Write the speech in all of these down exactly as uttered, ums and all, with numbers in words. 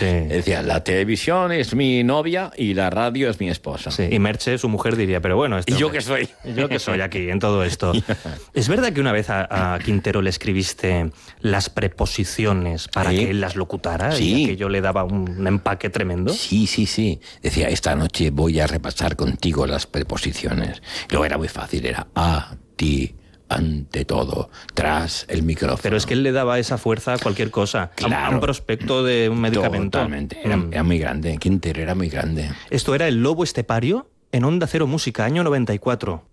Sí. Decía, la televisión es mi novia y la radio es mi esposa. Sí, y Merche, su mujer, diría, pero bueno... Este ¿Y yo hombre, qué soy? Yo que soy aquí, en todo esto. ¿Es verdad que una vez a, a Quintero le escribiste las preposiciones para ¿Sí? que él las locutara? Sí. Y aquello le daba un empaque tremendo. Sí, sí, sí. Decía, esta noche voy a repasar contigo las preposiciones. Luego era muy fácil, era a, ti, ante todo, tras el micrófono. Pero es que él le daba esa fuerza a cualquier cosa. Claro. A un prospecto de un medicamento. Totalmente. Era, Mm. era muy grande. Quintero era muy grande. Esto era El Lobo Estepario en Onda Cero Música, año noventa y cuatro.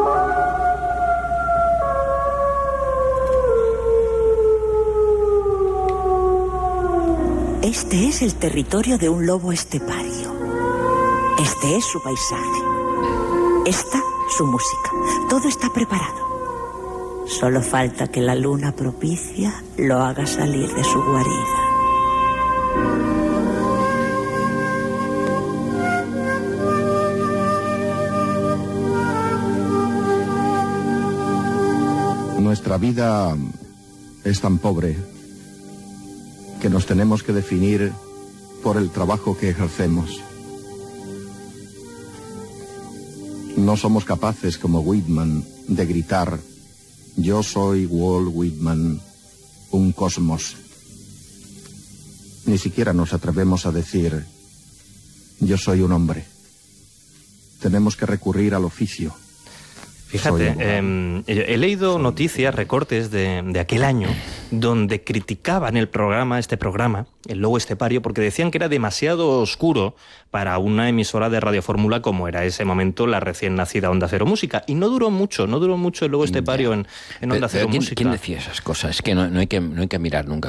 Este es el territorio de un lobo estepario. Este es su paisaje. Esta, su música. Todo está preparado. Solo falta que la luna propicia lo haga salir de su guarida. Nuestra vida es tan pobre que nos tenemos que definir por el trabajo que ejercemos. No somos capaces, como Whitman, de gritar: yo soy Walt Whitman, un cosmos. Ni siquiera nos atrevemos a decir: yo soy un hombre. Tenemos que recurrir al oficio. Fíjate, eh, he leído noticias, recortes de, de aquel año, donde criticaban el programa, este programa, El Lobo Estepario, porque decían que era demasiado oscuro para una emisora de Radio Fórmula como era ese momento la recién nacida Onda Cero Música. Y no duró mucho, no duró mucho El Lobo Estepario en, en Onda Pero, Cero pero ¿quién, Música. ¿Quién decía esas cosas? Es que no, no, hay que no hay que mirar nunca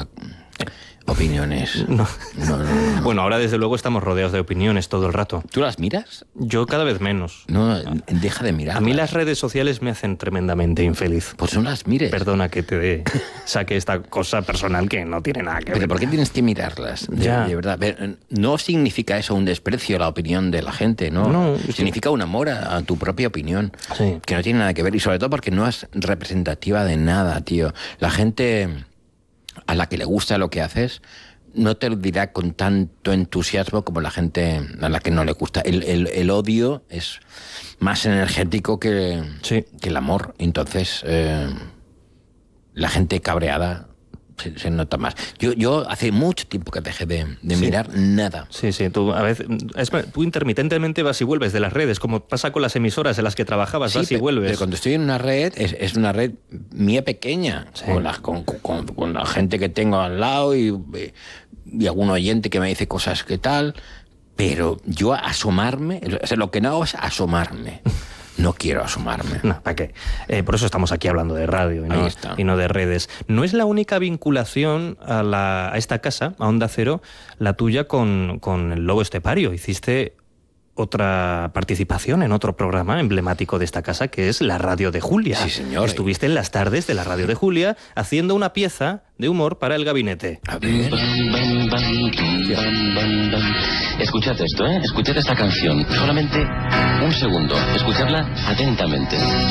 opiniones. No. No, no, no. Bueno, ahora desde luego estamos rodeados de opiniones todo el rato. ¿Tú las miras? Yo cada vez menos. No, deja de mirar. A mí las redes sociales me hacen tremendamente infeliz. Pues no las mires. Perdona que te saque esta cosa personal que no tiene nada que ver. ¿Pero por qué tienes que mirarlas? De, Ya. de verdad. Ver, no significa eso un desprecio a la opinión de la gente, ¿no? No, significa un amor a, a tu propia opinión. Sí. Que no tiene nada que ver. Y sobre todo porque no es representativa de nada, tío. La gente a la que le gusta lo que haces no te lo dirá con tanto entusiasmo como la gente a la que no le gusta. El, el, el odio es más energético que, Sí. que el amor. Entonces, eh, la gente cabreada se, se nota más. Yo, yo hace mucho tiempo que dejé de, de Sí. mirar nada. Sí, sí, tú a veces es, tú intermitentemente vas y vuelves de las redes, como pasa con las emisoras en las que trabajabas, Sí, vas y pe- vuelves. pero cuando estoy en una red, es, es una red mía pequeña, Sí. con, la, con, con, con la gente que tengo al lado y, y algún oyente que me dice cosas que tal, pero yo asomarme, o sea, lo que no hago es asomarme. No quiero asomarme. No, ¿para qué? Eh, por eso estamos aquí hablando de radio y no, Ahí está. y no de redes. No es la única vinculación a, la, a esta casa, a Onda Cero, la tuya con, con El Lobo Estepario. Hiciste otra participación en otro programa emblemático de esta casa, que es la Radio de Julia. Sí, señor. Estuviste en las tardes de la Radio de Julia haciendo una pieza de humor para el gabinete. A ver. Bam, bam, bam, bam, bam, bam. Escuchad esto, ¿eh? Escuchad esta canción. Solamente un segundo. Escuchadla atentamente.